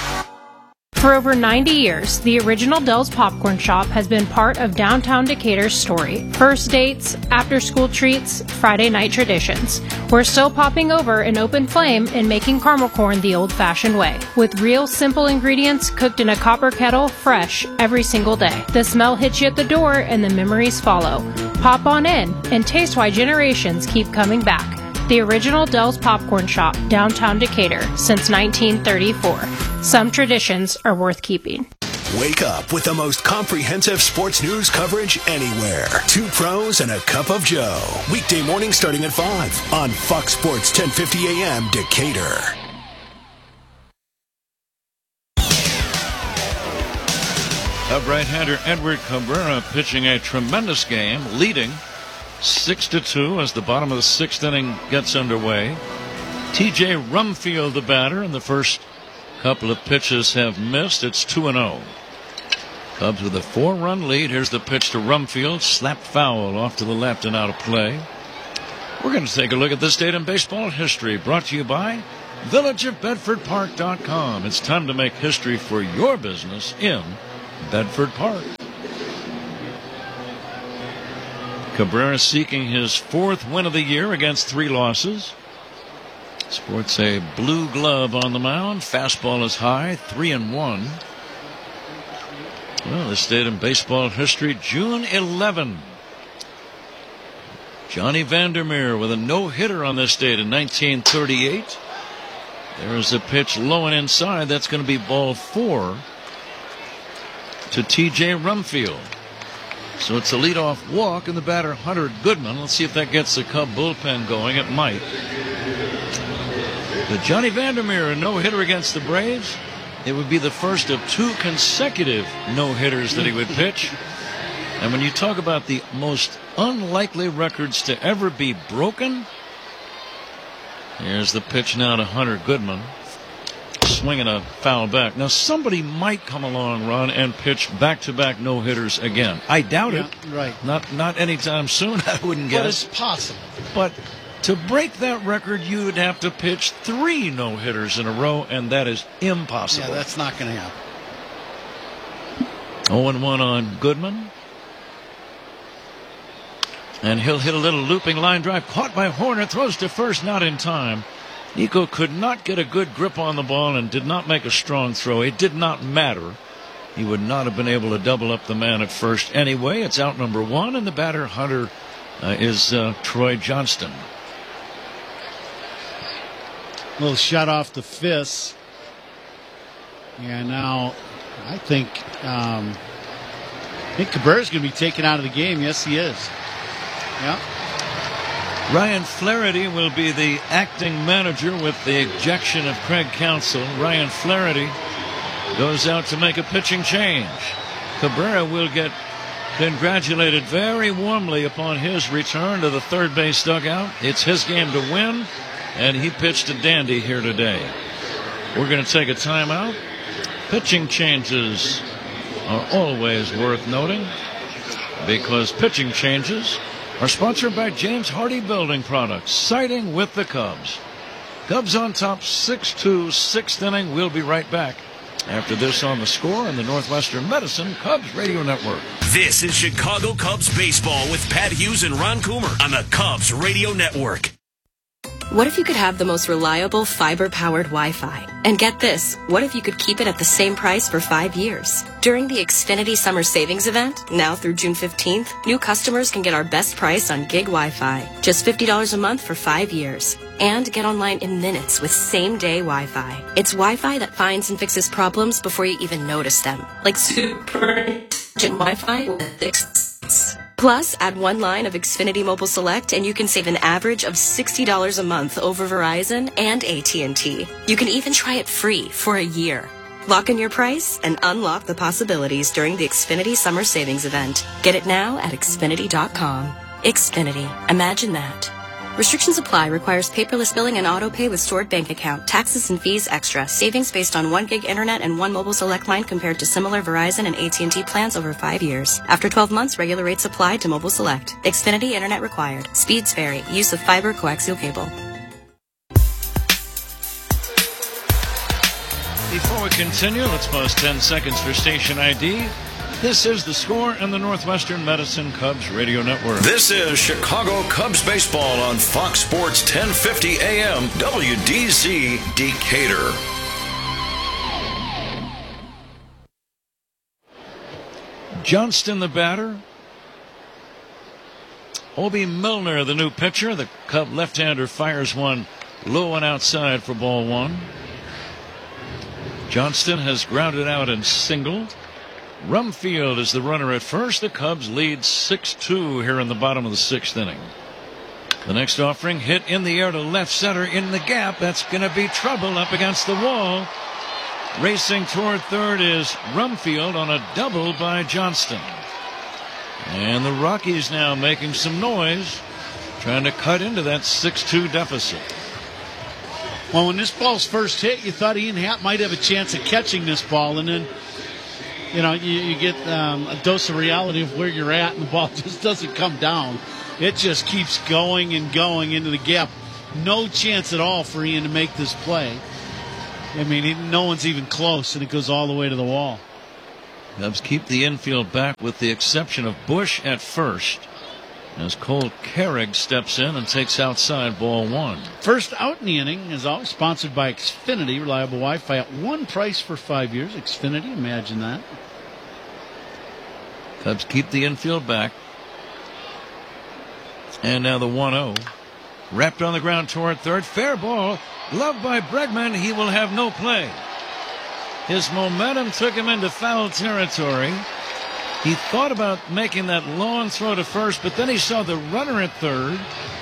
For over ninety years, the original Dell's Popcorn Shop has been part of downtown Decatur's story. First dates, after-school treats, Friday night traditions. We're still popping over an open flame and making caramel corn the old-fashioned way, with real simple ingredients cooked in a copper kettle, fresh every single day. The smell hits you at the door and the memories follow. Pop on in and taste why generations keep coming back. The original Dell's Popcorn Shop, downtown Decatur, since nineteen thirty-four. Some traditions are worth keeping. Wake up with the most comprehensive sports news coverage anywhere. Two pros and a cup of Joe. Weekday morning starting at five on Fox Sports ten fifty A M Decatur. Cub right-hander Edward Cabrera pitching a tremendous game, leading six to two as the bottom of the sixth inning gets underway. T J Rumfield, the batter, and the first couple of pitches have missed. It's two and oh. Cubs with a four-run lead. Here's the pitch to Rumfield. Slapped foul off to the left and out of play. We're going to take a look at this date in baseball history, brought to you by Village of Bedford Park dot com. It's time to make history for your business in Bedford Park. Cabrera seeking his fourth win of the year against three losses. Sports a blue glove on the mound. Fastball is high, three and one. Well, this date in baseball history, June eleventh. Johnny Vandermeer with a no-hitter on this date in nineteen thirty-eight. There's a pitch low and inside. That's going to be ball four to T J Rumfield. So it's a leadoff walk, and the batter, Hunter Goodman. Let's see if that gets the Cub bullpen going. It might. But Johnny Vandermeer, a no-hitter against the Braves. It would be the first of two consecutive no-hitters that he would pitch. And when you talk about the most unlikely records to ever be broken, here's the pitch now to Hunter Goodman. Swinging a foul back. Now, somebody might come along, Ron, and pitch back-to-back no-hitters again. I doubt yeah, it. Right. Not not anytime soon, I wouldn't guess. But it's possible. But to break that record, you would have to pitch three no-hitters in a row, and that is impossible. Yeah, that's not going to happen. oh and one on Goodman. And he'll hit a little looping line drive. Caught by Horner. Throws to first, not in time. Nico could not get a good grip on the ball and did not make a strong throw. It did not matter. He would not have been able to double up the man at first anyway. It's out number one, and the batter, Hunter, uh, is uh, Troy Johnston. A little shut off the fists. Yeah, now I think um, I think Cabrera's going to be taken out of the game. Yes, he is. Yeah. Ryan Flaherty will be the acting manager with the ejection of Craig Counsell. Ryan Flaherty goes out to make a pitching change. Cabrera will get congratulated very warmly upon his return to the third base dugout. It's his game to win, and he pitched a dandy here today. We're going to take a timeout. Pitching changes are always worth noting because pitching changes are sponsored by James Hardy Building Products, siding with the Cubs. Cubs on top, six two, sixth inning. We'll be right back after this on The Score and the Northwestern Medicine Cubs Radio Network. This is Chicago Cubs baseball with Pat Hughes and Ron Coomer on the Cubs Radio Network. What if you could have the most reliable fiber-powered Wi-Fi? And get this, what if you could keep it at the same price for five years? During the Xfinity Summer Savings Event, now through June fifteenth, new customers can get our best price on gig Wi-Fi. Just fifty dollars a month for five years. And get online in minutes with same-day Wi-Fi. It's Wi-Fi that finds and fixes problems before you even notice them. Like super intelligent Wi-Fi with exists. Plus, add one line of Xfinity Mobile Select and you can save an average of sixty dollars a month over Verizon and A T and T. You can even try it free for a year. Lock in your price and unlock the possibilities during the Xfinity Summer Savings Event. Get it now at Xfinity dot com. Xfinity. Imagine that. Restrictions apply. Requires paperless billing and auto pay with stored bank account. Taxes and fees extra. Savings based on one gig internet and one mobile select line compared to similar Verizon and A T and T plans over five years. After twelve months, regular rates apply to mobile select. Xfinity internet required. Speeds vary. Use of fiber coaxial cable. Before we continue, let's pause ten seconds for station I D. This is The Score and the Northwestern Medicine Cubs Radio Network. This is Chicago Cubs baseball on Fox Sports ten fifty A M W D Z Decatur. Johnston, the batter. Obi Milner, the new pitcher. The Cub left-hander fires one low and outside for ball one. Johnston has grounded out and singled. Rumfield is the runner at first. The Cubs lead six two here in the bottom of the sixth inning. The next offering hit in the air to left center in the gap. That's going to be trouble up against the wall. Racing toward third is Rumfield on a double by Johnston. And the Rockies now making some noise, trying to cut into that six two deficit. Well, when this ball's first hit, you thought Ian Happ might have a chance of catching this ball, and then you know, you, you get um, a dose of reality of where you're at, and the ball just doesn't come down. It just keeps going and going into the gap. No chance at all for Ian to make this play. I mean, he, no one's even close, and it goes all the way to the wall. Cubs keep the infield back with the exception of Bush at first, as Cole Carrig steps in and takes outside ball one. First out in the inning is always sponsored by Xfinity, reliable Wi-Fi at one price for five years. Xfinity, imagine that. Cubs keep the infield back. And now the one oh. Wrapped on the ground toward third. Fair ball. Gloved by Bregman. He will have no play. His momentum took him into foul territory. He thought about making that long throw to first, but then he saw the runner at third.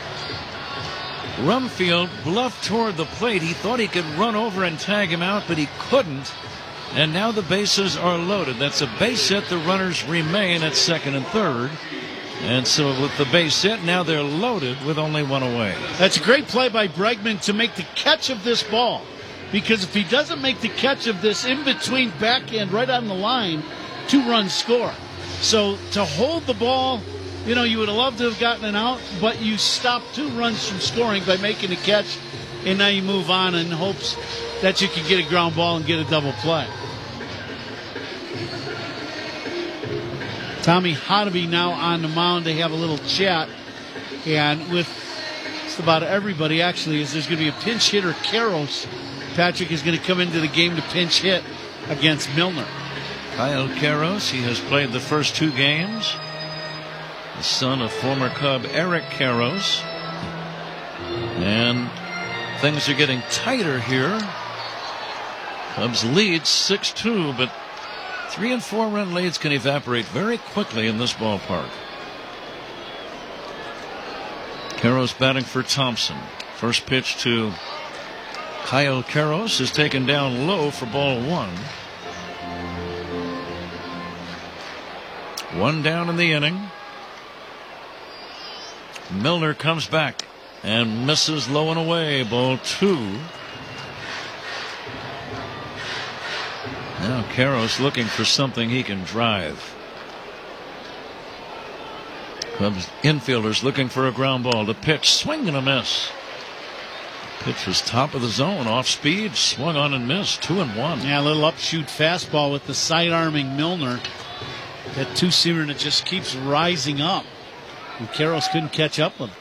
Rumfield bluffed toward the plate. He thought he could run over and tag him out, but he couldn't. And now the bases are loaded. That's a base hit. The runners remain at second and third. And so with the base hit, now they're loaded with only one away. That's a great play by Bregman to make the catch of this ball. Because if he doesn't make the catch of this in between backhand right on the line, two runs score. So to hold the ball, you know, you would have loved to have gotten an out, but you stopped two runs from scoring by making a catch, and now you move on in hopes that you can get a ground ball and get a double play. Tommy Hotovy now on the mound. They have a little chat, and with just about everybody, actually, is there's going to be a pinch hitter, Karros. Patrick is going to come into the game to pinch hit against Milner. Kyle Karros, he has played the first two games. The son of former Cub Eric Karros. And things are getting tighter here. Cubs lead six two, but three and four run leads can evaporate very quickly in this ballpark. Karros batting for Thompson. First pitch to Kyle Karros is taken down low for ball one. One down in the inning. Milner comes back and misses low and away. Ball two. Now Karros looking for something he can drive. Cubs infielders looking for a ground ball. The pitch, swing and a miss. Pitch was top of the zone, off speed, swung on and missed. Two and one. Yeah, a little upshoot fastball with the side arming Milner. That two-seamer that just keeps rising up. And Karros couldn't catch up with him.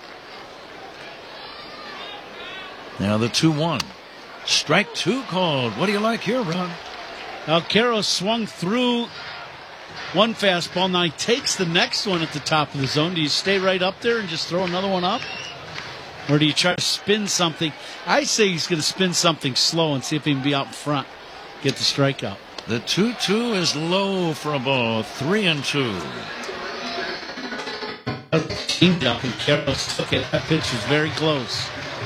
Now the two one. Strike two called. What do you like here, Ron? Now Karros swung through one fastball. Now he takes the next one at the top of the zone. Do you stay right up there and just throw another one up? Or do you try to spin something? I say he's going to spin something slow and see if he can be out in front. Get the strikeout. The two two is low for a ball. Three and two. Teamed up and Karros took it. That pitch was very close.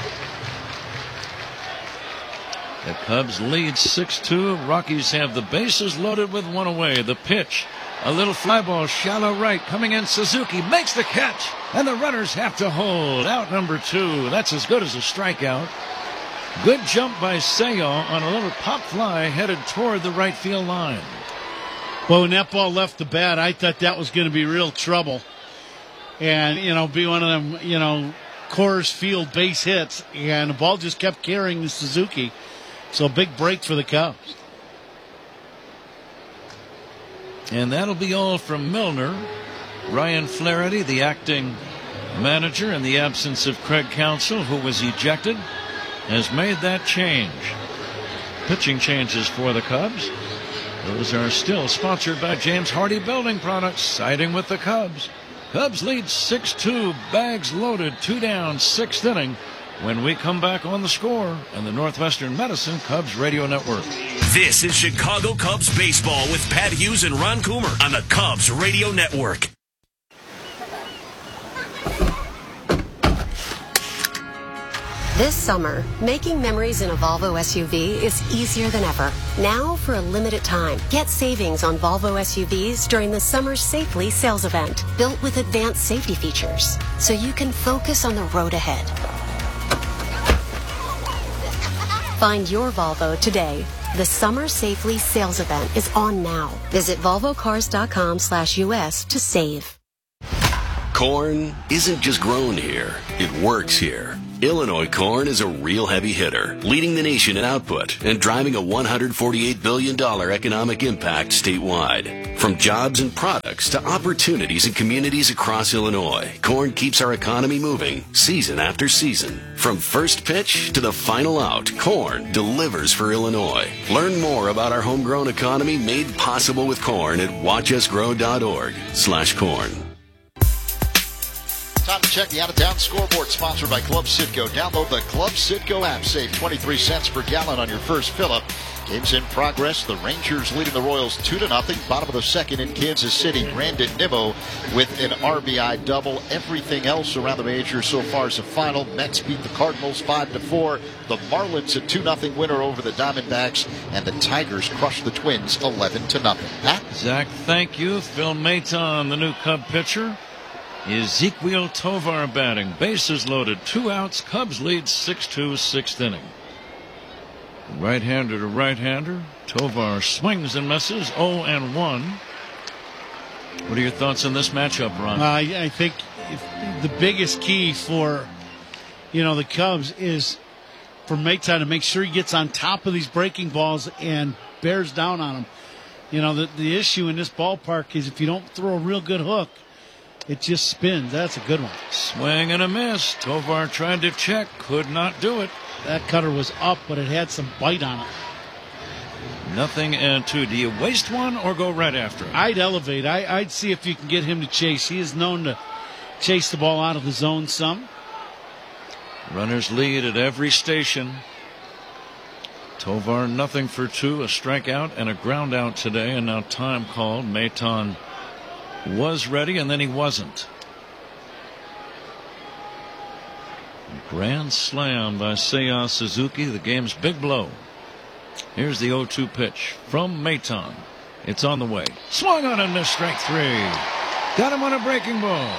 The Cubs lead six two. Rockies have the bases loaded with one away. The pitch, a little fly ball, shallow right, coming in. Suzuki makes the catch, and the runners have to hold. Out number two. That's as good as a strikeout. Good jump by Seiya on a little pop fly headed toward the right field line. Well, when that ball left the bat, I thought that was going to be real trouble. And, you know, be one of them, you know, Coors Field base hits. And the ball just kept carrying the Suzuki. So a big break for the Cubs. And that'll be all from Milner. Ryan Flaherty, the acting manager in the absence of Craig Counsell, who was ejected, has made that change. Pitching changes for the Cubs. Those are still sponsored by James Hardy Building Products, siding with the Cubs. Cubs lead six two, bags loaded, two down, sixth inning. When we come back on The Score and the Northwestern Medicine Cubs Radio Network. This is Chicago Cubs baseball with Pat Hughes and Ron Coomer on the Cubs Radio Network. This summer, making memories in a Volvo S U V is easier than ever. Now, for a limited time, get savings on Volvo S U Vs during the Summer Safely sales event, built with advanced safety features, so you can focus on the road ahead. Find your Volvo today The Summer Safely sales event is on now. Visit volvo cars dot com slash U S to save. Corn isn't just grown here, it works here. Illinois corn is a real heavy hitter, leading the nation in output and driving a one hundred forty-eight billion dollars economic impact statewide. From jobs and products to opportunities in communities across Illinois, corn keeps our economy moving season after season. From first pitch to the final out, corn delivers for Illinois. Learn more about our homegrown economy made possible with corn at watch us grow dot org slash corn. Time to check the out-of-town scoreboard, sponsored by Club Citgo. Download the Club Citgo app. Save twenty-three cents per gallon on your first fill-up. Game's in progress. The Rangers leading the Royals two to nothing. Bottom of the second in Kansas City. Brandon Nimmo with an R B I double. Everything else around the majors so far is a final. Mets beat the Cardinals five to four. The Marlins a two nothing winner over the Diamondbacks. And the Tigers crushed the Twins eleven to nothing. Pat? Zach, thank you. Phil Maton, the new Cub pitcher. Ezequiel Tovar batting. Bases loaded. Two outs. Cubs lead six two, sixth inning. Right-hander to right-hander. Tovar swings and misses. oh and one. What are your thoughts on this matchup, Ron? Uh, I, I think if the biggest key for, you know, the Cubs is for Maton to make sure he gets on top of these breaking balls and bears down on them. You know, the, the issue in this ballpark is if you don't throw a real good hook, it just spins. That's a good one. Swing and a miss. Tovar tried to check. Could not do it. That cutter was up, but it had some bite on it. Nothing and two. Do you waste one or go right after him? I'd elevate. I, I'd see if you can get him to chase. He is known to chase the ball out of the zone some. Runners lead at every station. Tovar nothing for two. A strikeout and a ground out today, and now time called. Maton was ready, and then he wasn't. Grand slam by Seiya Suzuki, the game's big blow. Here's the oh two pitch from Maton. It's on the way. Swung on and missed, strike three. Got him on a breaking ball.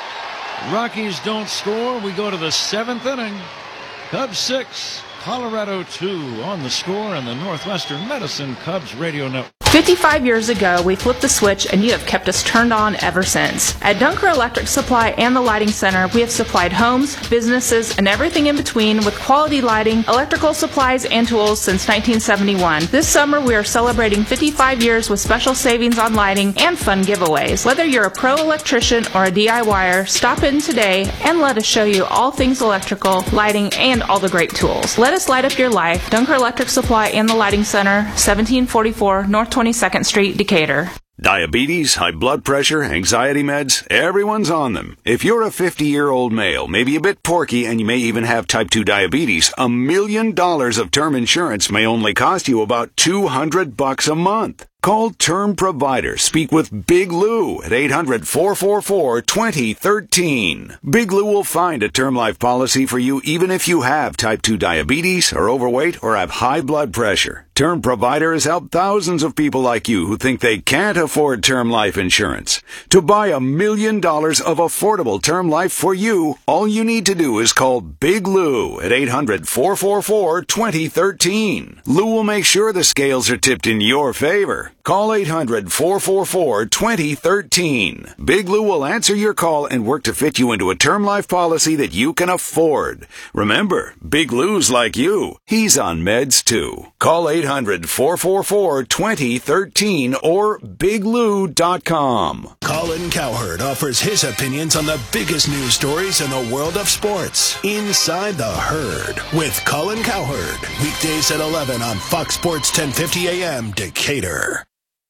Rockies don't score. We go to the seventh inning. Cubs six, Colorado two on the score on the Northwestern Medicine Cubs Radio Network. fifty-five years ago, we flipped the switch and you have kept us turned on ever since. At Dunker Electric Supply and the Lighting Center, we have supplied homes, businesses, and everything in between with quality lighting, electrical supplies, and tools since nineteen seventy-one. This summer, we are celebrating fifty-five years with special savings on lighting and fun giveaways. Whether you're a pro electrician or a D I Y er, stop in today and let us show you all things electrical, lighting, and all the great tools. Let us light up your life. Dunker Electric Supply and the Lighting Center, seventeen forty-four North twenty-second Street, Decatur. Diabetes, high blood pressure, anxiety meds, everyone's on them. If you're a fifty-year-old male, maybe a bit porky, and you may even have type two diabetes, a million dollars of term insurance may only cost you about two hundred bucks a month. Call Term Provider. Speak with Big Lou at eight hundred, four four four, two zero one three. Big Lou will find a term life policy for you even if you have type two diabetes, are overweight, or have high blood pressure. Term Provider has helped thousands of people like you who think they can't afford term life insurance. To buy a million dollars of affordable term life for you, all you need to do is call Big Lou at eight hundred, four four four, two zero one three. Lou will make sure the scales are tipped in your favor. Call eight hundred, four four four, two zero one three. Big Lou will answer your call and work to fit you into a term life policy that you can afford. Remember, Big Lou's like you. He's on meds too. Call eight hundred, four four four, two zero one three or big lou dot com. Colin Cowherd offers his opinions on the biggest news stories in the world of sports. Inside the Herd with Colin Cowherd. Weekdays at eleven on Fox Sports ten fifty A M Decatur.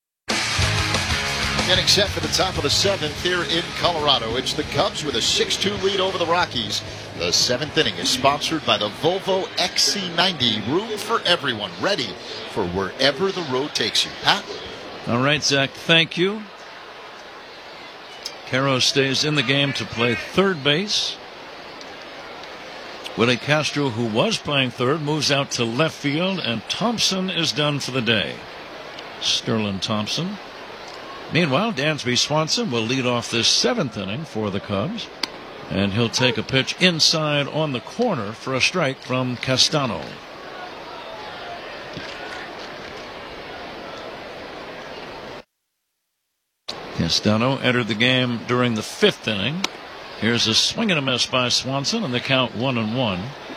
Getting set for the top of the seventh here in Colorado. It's the Cubs with a six two lead over the Rockies. The seventh inning is sponsored by the Volvo X C ninety. Room for everyone. Ready for wherever the road takes you. Pat? All right, Zach, thank you. Caro stays in the game to play third base. Willie Castro, who was playing third, moves out to left field, and Thompson is done for the day. Sterling Thompson. Meanwhile, Dansby Swanson will lead off this seventh inning for the Cubs, and he'll take a pitch inside on the corner for a strike from Castano. Castano entered the game during the fifth inning. Here's a swing and a miss by Swanson, and the count one and one.